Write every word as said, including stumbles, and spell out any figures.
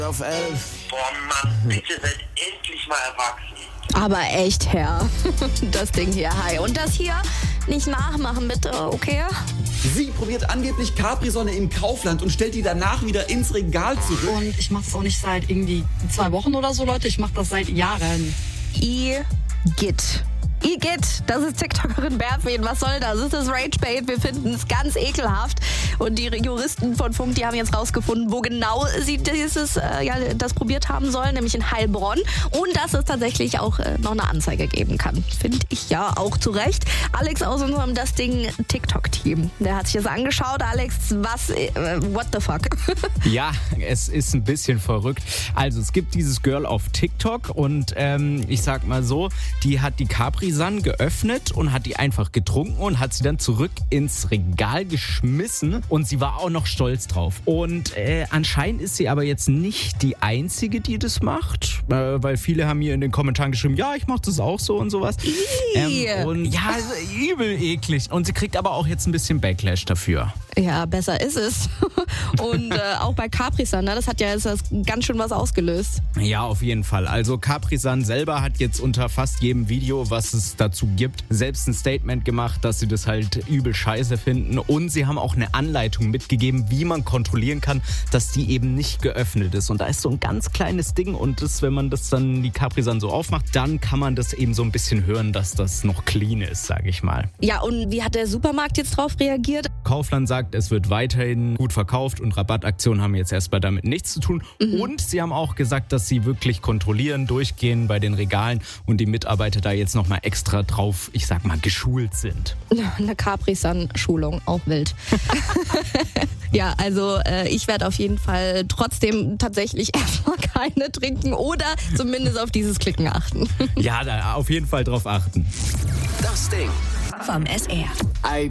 Auf elf. Boah, Mann, bitte seid endlich mal erwachsen. Aber echt, Herr. Das Ding hier, hi. Und das hier nicht nachmachen, bitte, okay? Sie probiert angeblich Capri-Sonne im Kaufland und stellt die danach wieder ins Regal zurück. Und ich mache das auch nicht seit irgendwie zwei Wochen oder so, Leute. Ich mache das seit Jahren. Igitt. Igitt, das ist TikTokerin Berfin. Was soll das? Das ist Ragebait. Wir finden es ganz ekelhaft. Und die Juristen von Funk, die haben jetzt rausgefunden, wo genau sie dieses, äh, ja, das probiert haben sollen, nämlich in Heilbronn. Und dass es tatsächlich auch äh, noch eine Anzeige geben kann. Finde ich ja auch zu Recht. Alex aus unserem Das Ding TikTok-Team, der hat sich das angeschaut. Alex, was, äh, what the fuck? Ja, es ist ein bisschen verrückt. Also es gibt dieses Girl auf TikTok und ähm, ich sag mal so, die hat die Capri-Sun geöffnet und hat die einfach getrunken und hat sie dann zurück ins Regal geschmissen und sie war auch noch stolz drauf. Und äh, anscheinend ist sie aber jetzt nicht die Einzige, die das macht, äh, weil viele haben mir in den Kommentaren geschrieben, ja, ich mach das auch so und sowas. Ähm, und ja, also übel eklig. Und sie kriegt aber auch jetzt ein bisschen Backlash dafür. Ja, besser ist es. Und äh, auch bei Capri-Sun, ne, das hat ja jetzt das ganz schön was ausgelöst. Ja, auf jeden Fall. Also Capri-Sun selber hat jetzt unter fast jedem Video, was es dazu gibt, selbst ein Statement gemacht, dass sie das halt übel scheiße finden. Und sie haben auch eine Anleitung mitgegeben, wie man kontrollieren kann, dass die eben nicht geöffnet ist. Und da ist so ein ganz kleines Ding und das, wenn man das dann, die Capri-Sun so aufmacht, dann kann man das eben so ein bisschen hören, dass das noch clean ist, sage ich mal. Ja, und wie hat der Supermarkt jetzt drauf reagiert? Kaufland sagt, es wird weiterhin gut verkauft und Rabattaktionen haben jetzt erstmal damit nichts zu tun. Mhm. Und sie haben auch gesagt, dass sie wirklich kontrollieren, durchgehen bei den Regalen und die Mitarbeiter da jetzt nochmal extra drauf, ich sag mal, geschult sind. Eine Capri-Sun-Schulung, auch wild. Ja, also äh, ich werde auf jeden Fall trotzdem tatsächlich erstmal keine trinken oder zumindest auf dieses Klicken achten. Ja, da auf jeden Fall drauf achten. Das Ding vom S R. Ei,